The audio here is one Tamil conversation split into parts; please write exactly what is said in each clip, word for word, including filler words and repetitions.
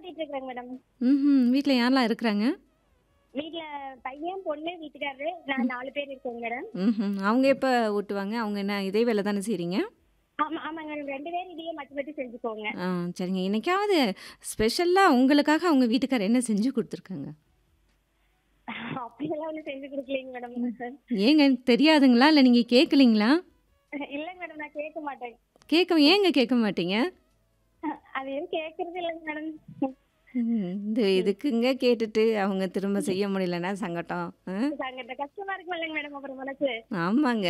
ஓட்டிட்டு இருக்கிறேங்க மேடம். ம்ஹ்ம். வீட்ல யாரெல்லாம் இருக்கிறாங்க? வீட்ல பையன், பொண்ணு, வீட்டுக்காரரு, ம். நான் நாலு பேர் இருக்கோங்க மேடம். ம்ஹ்ம். அவங்க எப்ப ஓட்டுவாங்க? அவங்க என்ன இதே வேல தானே செய்றீங்க? ஆமா, ஆமாங்க மேடம். ரெண்டு பேரும் இதையே மாத்தி மாத்தி செஞ்சுக்குவோங்க. ஆ சரிங்க. என்னைக்காவது ஸ்பெஷலா உங்களுக்காக அவங்க வீட்டுக்காரர் என்ன செஞ்சு குடுத்துருக்காங்க? அப்படியெல்லாம் ஒண்ணும் செஞ்சு குடுக்கலைங்க மேடம். ஏங்க தெரியாதுங்களா? இல்ல நீங்க கேட்கலீங்களா? இல்லங்க மேடம். நான் கேட்க மாட்டேன். கேட்க ஏங்க கேட்க மாட்டீங்க? அது எதுவும் கேட்கறது இல்லங்க மேடம். ம். இந்த இதுக்குங்க கேட்டுட்டு அவங்க திரும்ப செய்ய முடியலன்னா சங்கடம். அ. அங்கிட்ட கஷ்டமா இருக்கும் இல்லங்க மேடம் அப்புறம் மனசு. ஆமாங்க.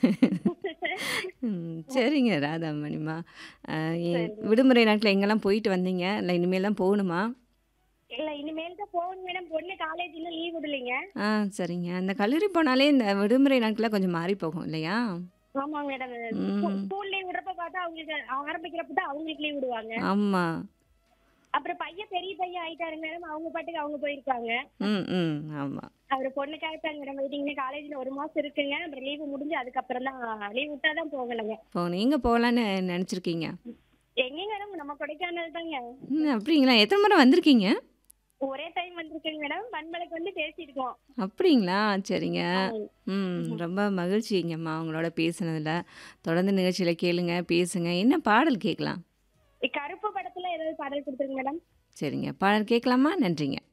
ம். சரிங்க ராதாமணிம்மா. அ எ சரிங்க. விடுமுறை நாட்கள்ல எங்கெல்லாம் போயிட்டு வந்தீங்க? இல்ல இனிமேல் தான் போகணுமா? இல்ல இனிமேல் தான் போகணும் மேடம். பொண்ணு காலேஜ் இன்னும் லீவ் விடலைங்க. ஆ சரிங்க. அந்த கல்லூரி போனாலே இந்த விடுமுறை நாட்கள்ல கொஞ்சம் மாறி போகும் இல்லையா? ஆமாங்க மேடம். ஸ்கூ ம். ஸ்கூல் லீவ் விடுறப்ப பார்த்தா அவங்களுக்கு ஆரம்பிக்கிறப்ப தான் அவங்களுக்கு லீவ் விடுவாங்க. ஆமா. அப்புறம் பையன் பெரிய பையன் ஆயிட்டாருங்க மேடம். அவங்க பாட்டுக்கு அவங்க போயிருக்காங்க. ம், ம். ஆமா. அப்புறம் பொண்ணுக்காகத்தாங்க மேடம் வெயிட்டிங்னு காலேஜ்ல ஒரு மாசம் இருக்குங்க. அப்புறம் லீவு முடிஞ்சு அதுக்கப்புறம் தான் லீவ் விட்டா தான் போகணுங்க. இப்போ நீங்க போகலான்னு நெனச்சிருக்கீங்க? எங்கேங்க மேடம் நம்ம கொடைக்கானல் தாங்க. ம். அப்படிங்களா? எத்தன முறை வந்திருக்கீங்க? ஒரே டைம் வந்திருக்கேங்க மேடம். பண்பலைக்கு வந்து பேசியிருக்கோம். அப்படிங்களா? சரிங்க. ஆமாங்க. ம். ம்ஹ்ம். ரொம்ப மகிழ்ச்சிங்கம்மா உங்களோட பேசுனதுல. தொடர்ந்து நிகழ்ச்சியில கேளுங்க, பேசுங்க. என்ன பாடல் கேட்கலாம்? கருப்பு படத்துல ஏதாவது பாடல் குடுத்துருங்க மேடம். சரிங்க. பாடல் கேட்கலாமா? நன்றிங்க.